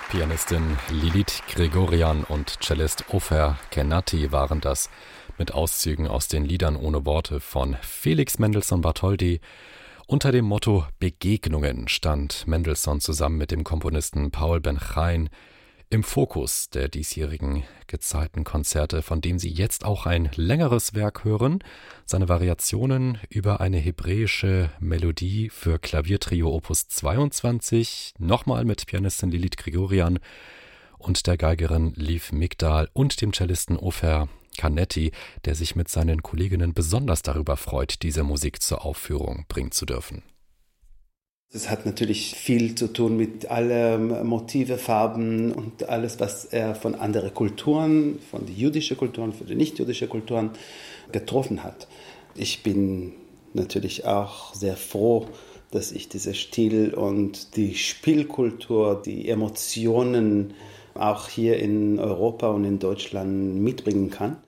Pianistin Lilith Gregorian und Cellist Ofer Kennati waren das, mit Auszügen aus den Liedern ohne Worte von Felix Mendelssohn Bartholdy. Unter dem Motto Begegnungen stand Mendelssohn zusammen mit dem Komponisten Paul Ben-Chaim im Fokus der diesjährigen Gezeitenkonzerte, von dem Sie jetzt auch ein längeres Werk hören, seine Variationen über eine hebräische Melodie für Klaviertrio Opus 22, nochmal mit Pianistin Lilith Gregorian und der Geigerin Liv Migdal und dem Cellisten Ofer Kennati, der sich mit seinen Kolleginnen besonders darüber freut, diese Musik zur Aufführung bringen zu dürfen. Es hat natürlich viel zu tun mit allen Motive, Farben und alles, was er von anderen Kulturen, von den jüdischen Kulturen, von den nicht-jüdischen Kulturen getroffen hat. Ich bin natürlich auch sehr froh, dass ich diesen Stil und die Spielkultur, die Emotionen auch hier in Europa und in Deutschland mitbringen kann.